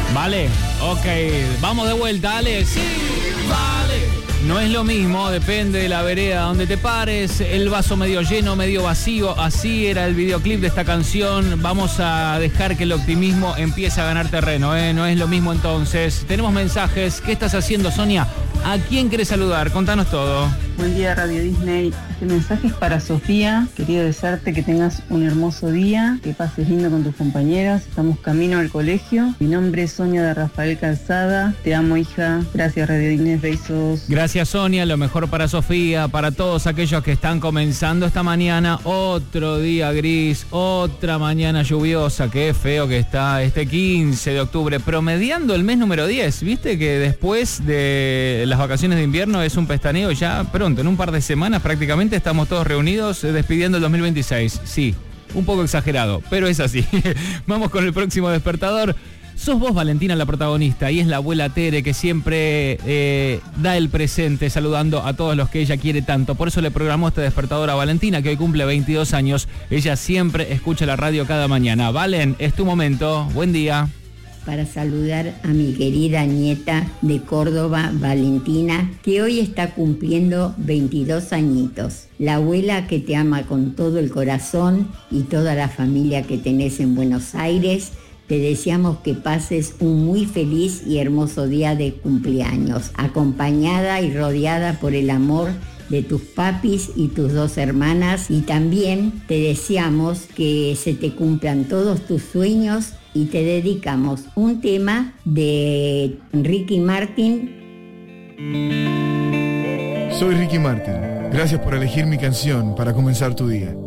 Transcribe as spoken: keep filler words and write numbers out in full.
Vale, ok, vamos de vuelta, Ale. Sí, vale. No es lo mismo, depende de la vereda donde te pares, el vaso medio lleno, medio vacío, así era el videoclip de esta canción. Vamos a dejar que el optimismo empiece a ganar terreno, ¿eh? No es lo mismo entonces. Tenemos mensajes, ¿qué estás haciendo, Sonia? ¿A quién querés saludar? Contanos todo. Buen día, Radio Disney. Este mensaje es para Sofía. Quería desearte que tengas un hermoso día, que pases lindo con tus compañeros. Estamos camino al colegio. Mi nombre es Sonia de Rafael Calzada. Te amo, hija. Gracias, Radio Disney. Besos. Gracias, Sonia. Lo mejor para Sofía, para todos aquellos que están comenzando esta mañana. Otro día gris, otra mañana lluviosa. Qué feo que está este quince de octubre, promediando el mes número diez. ¿Viste que después de las vacaciones de invierno es un pestaneo ya pronto, en un par de semanas prácticamente estamos todos reunidos eh, despidiendo el dos mil veintiséis? Sí, un poco exagerado, pero es así. Vamos con el próximo despertador. Sos vos, Valentina, la protagonista, y es la abuela Tere que siempre eh, da el presente saludando a todos los que ella quiere tanto. Por eso le programó este despertador a Valentina, que hoy cumple veintidós años. Ella siempre escucha la radio cada mañana. Valen, es tu momento. Buen día. Para saludar a mi querida nieta de Córdoba, Valentina, que hoy está cumpliendo veintidós añitos. La abuela que te ama con todo el corazón y toda la familia que tenés en Buenos Aires, te deseamos que pases un muy feliz y hermoso día de cumpleaños, acompañada y rodeada por el amor de tus papis y tus dos hermanas, y también te deseamos que se te cumplan todos tus sueños y te dedicamos un tema de Ricky Martin. Soy Ricky Martin. Gracias por elegir mi canción para comenzar tu día.